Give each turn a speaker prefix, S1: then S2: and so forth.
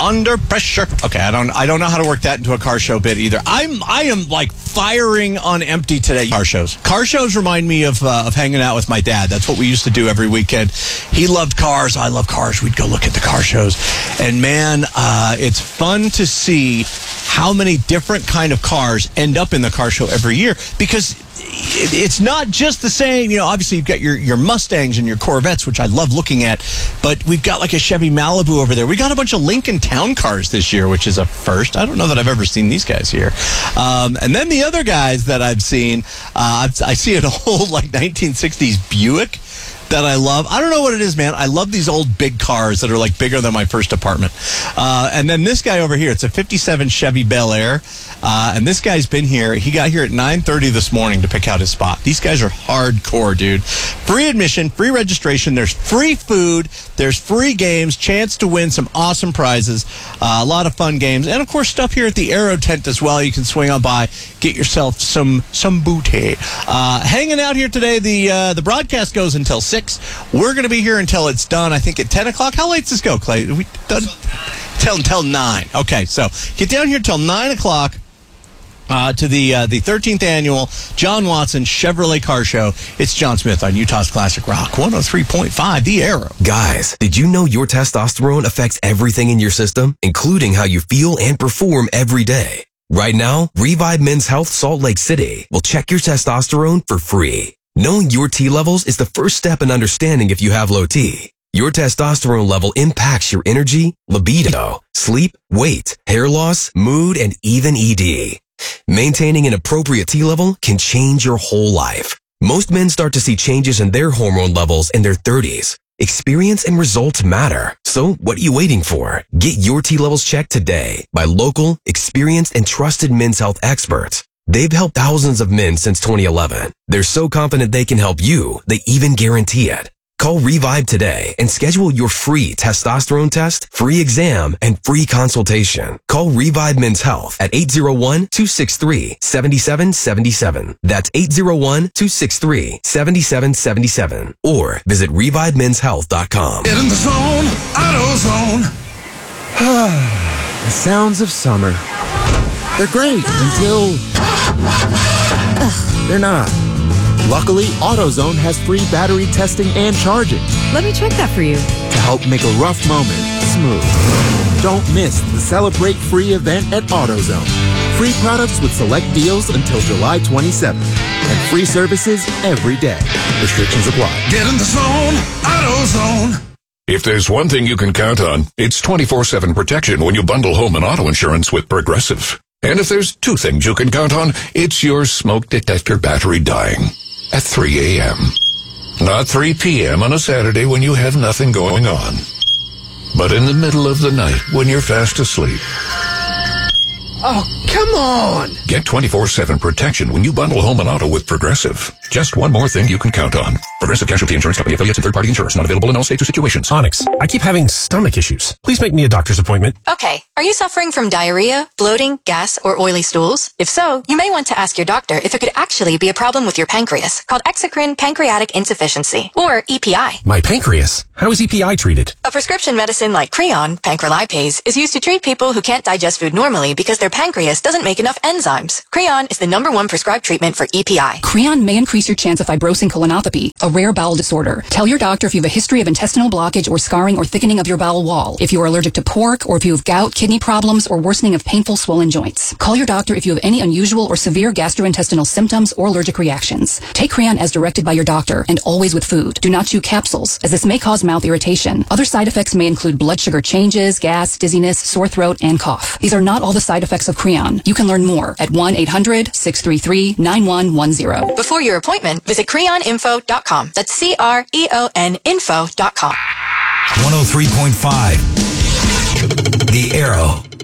S1: under pressure. Okay, I don't know how to work that into a car show bit either. I am like firing on empty today. Car shows remind me of hanging out with my dad. That's what we used to do every weekend. He loved cars. I love cars. We'd go look at the car shows, and man, it's fun to see how many different kind of cars end up in the car show every year, because it's not just the same. You know, obviously you've got your Mustangs and your Corvettes, which I love looking at, but we've got like a Chevy Malibu over there. We got a bunch of Lincoln Town Cars this year, which is a first. I don't know that I've ever seen these guys here. And then the other guys that I've seen, I see an old like 1960s Buick that I love. I don't know what it is, man. I love these old big cars that are like bigger than my first apartment. And then this guy over here, it's a 57 Chevy Bel Air. And this guy's been here. He got here at 9:30 this morning to pick out his spot. These guys are hardcore, dude. Free admission, free registration. There's free food. There's free games, chance to win some awesome prizes, a lot of fun games, and of course stuff here at the Aero Tent as well. You can swing on by, get yourself some booty. Hanging out here today. The broadcast goes until 6. We're going to be here until it's done, I think at 10 o'clock. How late does this go, Clay? We done till 9. Okay, so get down here till 9 o'clock. To the 13th annual John Watson Chevrolet Car Show. It's John Smith on Utah's Classic Rock 103.5, The Arrow.
S2: Guys, did you know your testosterone affects everything in your system, including how you feel and perform every day? Right now, Revive Men's Health Salt Lake City will check your testosterone for free. Knowing your T levels is the first step in understanding if you have low T. Your testosterone level impacts your energy, libido, sleep, weight, hair loss, mood, and even ED. Maintaining an appropriate T level can change your whole life. Most men start to see changes in their hormone levels in their 30s. Experience and results matter. So what are you waiting for? Get your T levels checked today by local, experienced, and trusted men's health experts. They've helped thousands of men since 2011. They're so confident they can help you, they even guarantee it. Call Revive today and schedule your free testosterone test, free exam, and free consultation. Call Revive Men's Health at 801-263-7777. That's 801-263-7777. Or visit ReviveMen'sHealth.com.
S3: Get in the zone, AutoZone.
S4: The sounds of summer. They're great until they're not. Luckily, AutoZone has free battery testing and charging
S5: Let me check that for you.
S4: to help make a rough moment smooth. Don't miss the Celebrate Free event at AutoZone. Free products with select deals until July 27th. And free services every day. Restrictions apply.
S3: Get in the zone, AutoZone.
S6: If there's one thing you can count on, it's 24/7 protection when you bundle home and auto insurance with Progressive. And if there's two things you can count on, it's your smoke detector battery dying at 3 a.m. Not 3 p.m. on a Saturday when you have nothing going on, but in the middle of the night when you're fast asleep.
S4: Oh, come on!
S6: Get 24/7 protection when you bundle home and auto with Progressive. Just one more thing you can count on. Progressive Casualty Insurance Company, affiliates, and third-party insurance. Not available in all states or situations.
S7: Onyx, I keep having stomach issues. Please make me a doctor's appointment.
S8: Okay, are you suffering from diarrhea, bloating, gas, or oily stools? If so, you may want to ask your doctor if it could actually be a problem with your pancreas, called exocrine pancreatic insufficiency, or EPI.
S7: My pancreas? How is EPI treated?
S8: A prescription medicine like Creon, pancrelipase, is used to treat people who can't digest food normally because their pancreas doesn't make enough enzymes. Creon is the #1 prescribed treatment for EPI.
S9: Creon may increase your chance of fibrosing colonopathy, a rare bowel disorder. Tell your doctor if you have a history of intestinal blockage or scarring or thickening of your bowel wall, if you are allergic to pork, or if you have gout, kidney problems, or worsening of painful swollen joints. Call your doctor if you have any unusual or severe gastrointestinal symptoms or allergic reactions. Take Creon as directed by your doctor and always with food. Do not chew capsules, as this may cause mouth irritation. Other side effects may include blood sugar changes, gas, dizziness, sore throat, and cough. These are not all the side effects of Creon. You can learn more at 1-800-633-9110.
S8: Before your appointment, visit creoninfo.com. That's CREON info.com.
S10: 103.5 The Arrow.